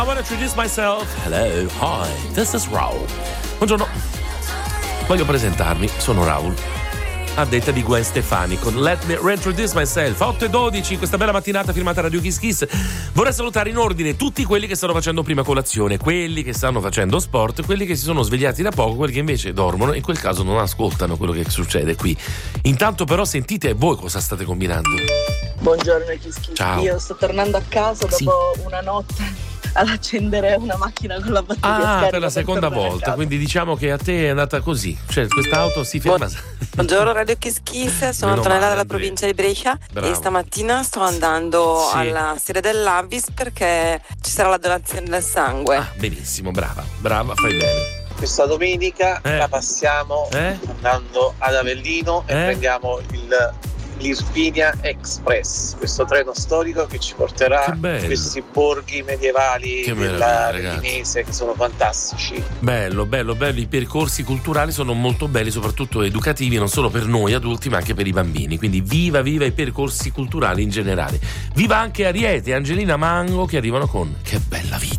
I want to introduce myself. Hello, hi, this is Raul. Buongiorno. Voglio presentarmi, sono Raul, a detta di Gwen Stefani con Let Me Reintroduce Myself. 8:12 questa bella mattinata firmata Radio Kiss Kiss. Vorrei salutare in ordine tutti quelli che stanno facendo prima colazione, quelli che stanno facendo sport, quelli che si sono svegliati da poco, quelli che invece dormono, in quel caso non ascoltano quello che succede qui. Intanto però sentite voi cosa state combinando. Buongiorno Kiss Kiss. Ciao. Io sto tornando a casa dopo una notte ad accendere una macchina con la batteria scarica per la seconda volta, quindi diciamo che a te è andata così, cioè quest'auto si ferma. Buongiorno Radio Kiss Kiss, sono Antonella dalla provincia di Brescia. Bravo. E stamattina sto andando alla sede dell'Avis perché ci sarà la donazione del sangue. Benissimo, brava, fai bene. Questa domenica la passiamo andando ad Avellino e prendiamo l'Irpinia Express, questo treno storico che ci porterà in questi borghi medievali della Velinese che sono fantastici. Bello, i percorsi culturali sono molto belli, soprattutto educativi, non solo per noi adulti ma anche per i bambini, quindi viva i percorsi culturali in generale. Viva anche Ariete e Angelina Mango che arrivano con Che bella vita.